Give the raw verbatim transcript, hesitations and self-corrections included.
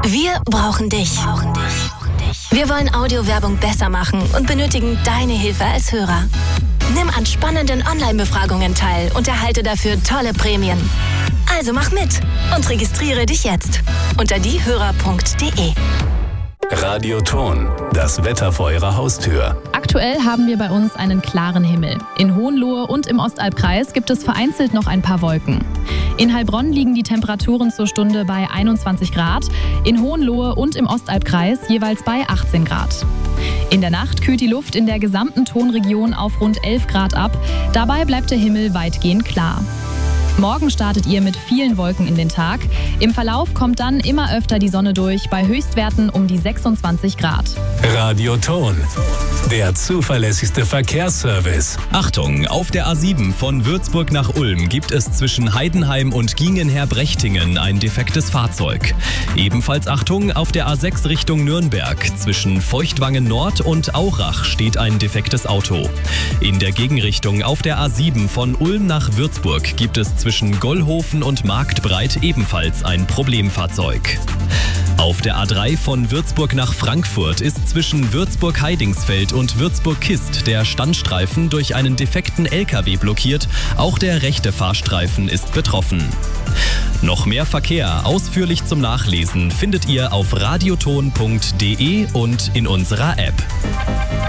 Wir brauchen dich. Wir wollen Audiowerbung besser machen und benötigen deine Hilfe als Hörer. Nimm an spannenden Online-Befragungen teil und erhalte dafür tolle Prämien. Also mach mit und registriere dich jetzt unter diehörer punkt de. Radioton, das Wetter vor Ihrer Haustür. Aktuell haben wir bei uns einen klaren Himmel. In Hohenlohe und im Ostalbkreis gibt es vereinzelt noch ein paar Wolken. In Heilbronn liegen die Temperaturen zur Stunde bei einundzwanzig Grad, in Hohenlohe und im Ostalbkreis jeweils bei achtzehn Grad. In der Nacht kühlt die Luft in der gesamten Tonregion auf rund elf Grad ab. Dabei bleibt der Himmel weitgehend klar. Morgen startet ihr mit vielen Wolken in den Tag. Im Verlauf kommt dann immer öfter die Sonne durch, bei Höchstwerten um die sechsundzwanzig Grad. Radioton, der zuverlässigste Verkehrsservice. Achtung, auf der A sieben von Würzburg nach Ulm gibt es zwischen Heidenheim und Gingenher-Brechtingen ein defektes Fahrzeug. Ebenfalls Achtung, auf der A sechs Richtung Nürnberg zwischen Feuchtwangen Nord und Aurach steht ein defektes Auto. In der Gegenrichtung auf der A sieben von Ulm nach Würzburg gibt es zwischen Gollhofen und Marktbreit ebenfalls ein Problemfahrzeug. Auf der A drei von Würzburg nach Frankfurt ist zwischen Würzburg-Heidingsfeld und Würzburg-Kist der Standstreifen durch einen defekten L K W blockiert. Auch der rechte Fahrstreifen ist betroffen. Noch mehr Verkehr ausführlich zum Nachlesen findet ihr auf radioton punkt de und in unserer App.